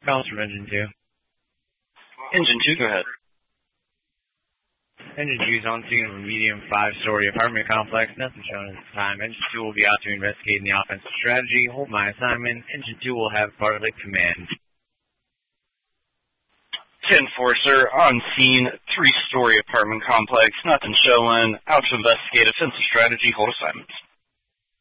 Calls from Engine 2. Engine 2, go ahead. Engine 2 is on scene of a medium 5-story apartment complex. Nothing shown at this time. Engine 2 will be out to investigate the offensive strategy. Hold my assignment. Engine 2 will have Bartlett command. 10-4, sir. On scene, 3-story apartment complex. Nothing showing. Out to investigate offensive strategy. Hold assignments.